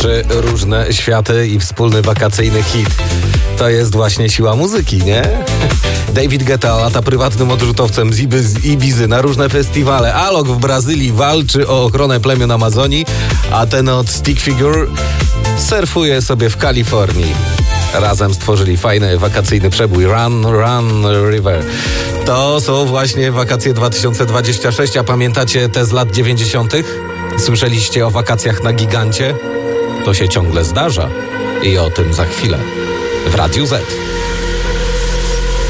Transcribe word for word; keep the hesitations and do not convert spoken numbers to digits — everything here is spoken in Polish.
Trzy różne światy i wspólny wakacyjny hit. To jest właśnie siła muzyki, nie? David Guetta lata prywatnym odrzutowcem z, Iby, z Ibizy na różne festiwale. Alok w Brazylii walczy o ochronę plemion Amazonii, a ten od Stick Figure surfuje sobie w Kalifornii. Razem stworzyli fajny wakacyjny przebój Run, Run River. To są właśnie wakacje dwa tysiące dwudziesty szósty, a pamiętacie te z lat dziewięćdziesiątych? Słyszeliście o wakacjach na Gigancie? To się ciągle zdarza i o tym za chwilę w Radiu Z.